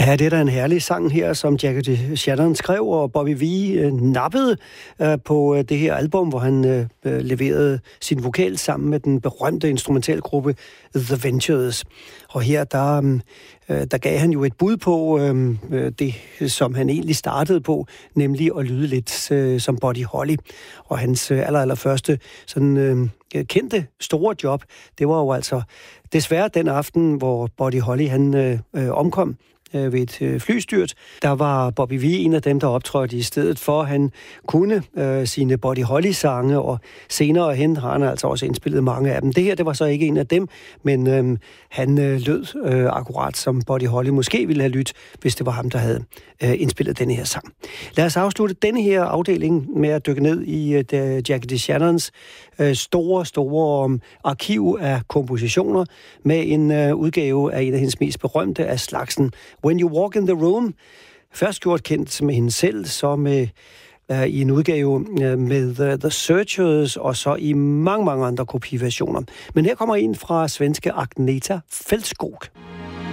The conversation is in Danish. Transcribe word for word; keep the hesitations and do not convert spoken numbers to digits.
Ja, det er da en herlig sang her, som Jackie Shannon skrev, og Bobby Vee øh, nappede øh, på øh, det her album, hvor han øh, leverede sin vokal sammen med den berømte instrumentalgruppe The Ventures. Og her, der, øh, der gav han jo et bud på øh, det, som han egentlig startede på, nemlig at lyde lidt øh, som Buddy Holly. Og hans øh, aller, aller første sådan, øh, kendte store job, det var jo altså desværre den aften, hvor Buddy Holly han øh, øh, omkom ved et øh, flystyrt. Der var Bobby Vee en af dem, der optrådte i stedet for. Han kunne øh, sine Buddy Holly-sange, og senere hen har han altså også indspillet mange af dem. Det her, det var så ikke en af dem, men øh, han øh, lød øh, akkurat som Buddy Holly måske ville have lyttet, hvis det var ham, der havde øh, indspillet denne her sang. Lad os afslutte denne her afdeling med at dykke ned i øh, Jackie Shannons øh, store, store øh, arkiv af kompositioner med en øh, udgave af en af hendes mest berømte af slagsen, When You Walk in the Room, først gjort kendt med hende selv, så med, uh, i en udgave uh, med uh, The Searchers, og så i mange, mange andre kopiversioner. Men her kommer en fra svenske Agneta Fältskog.